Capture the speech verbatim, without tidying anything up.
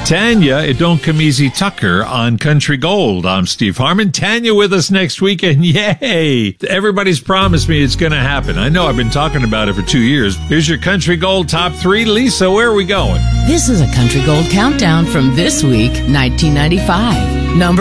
Tanya at Don't Come Easy Tucker on Country Gold. I'm Steve Harmon. Tanya with us next week, and yay! Everybody's promised me it's going to happen. I know I've been talking about it for two years. Here's your Country Gold top three. Lisa, where are we going? This is a Country Gold countdown from this week, nineteen ninety-five. Number